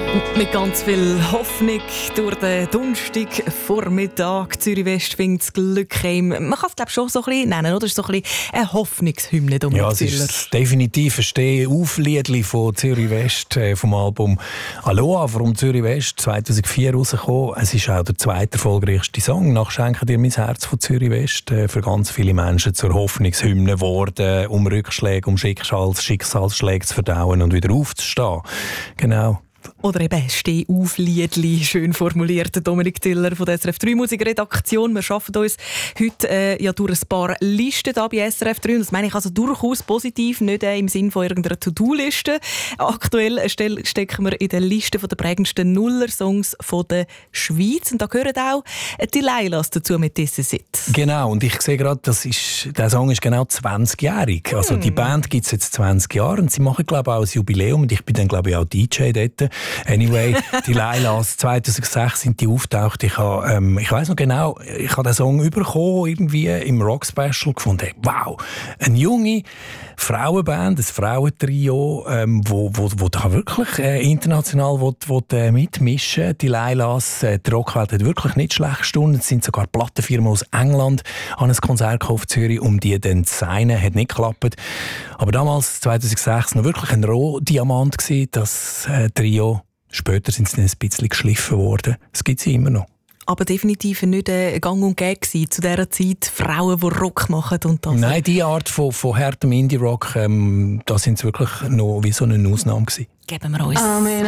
Mit ganz viel Hoffnung durch den Donnerstagvormittag. Zürich West findet das Glück heim. Man kann es glaube schon so ein bisschen nennen, oder? Es ist so ein bisschen eine Hoffnungshymne. Ja, es ist definitiv ein Steh-auf-Liedli von Zürich West, vom Album «Aloha» von Zürich West 2004 rausgekommen. Es ist auch der zweite erfolgreichste Song nach «Schenke dir mein Herz» von Zürich West. Für ganz viele Menschen zur Hoffnungshymne geworden, um Rückschläge, um Schicksalsschläge zu verdauen und wieder aufzustehen. Genau. Oder eben «Steh-auf-Liedli», schön formuliert, Dominik Tiller von der SRF 3 Musikredaktion. Wir arbeiten uns heute durch ein paar Listen da bei SRF 3. Und das meine ich also durchaus positiv, nicht im Sinne von irgendeiner To-Do-Liste. Aktuell stecken wir in der Liste der prägendsten Nuller-Songs der Schweiz. Und da gehören auch die Lailas dazu mit «This Is It». Genau, und ich sehe gerade, der Song ist genau 20-jährig. Also die Band gibt es jetzt 20 Jahre und sie machen, glaube ich, auch ein Jubiläum. Und ich bin dann, glaube ich, auch DJ dort. Anyway, die Lailas, 2006 sind die auftaucht. Ich weiss noch genau, ich habe den Song bekommen, irgendwie im Rock-Special gefunden. Wow, eine junge Frauenband, ein Frauentrio, wo da wirklich international mitmischen will. Die Lailas, die Rockwelt hat wirklich nicht schlecht gestundet. Es sind sogar Plattenfirmen aus England an ein Konzert gekommen in Zürich, um die dann zu signen. Hat nicht geklappt. Aber damals, 2006, noch wirklich ein Rohdiamant gewesen, das Trio. Später sind sie ein bisschen geschliffen worden. Es gibt sie immer noch. Aber definitiv nicht gang und gäbe gewesen, zu dieser Zeit Frauen, die Rock machen und das. Nein, die Art von härtem Indie-Rock, da sind sie wirklich noch wie so eine Ausnahme gewesen. Geben wir uns.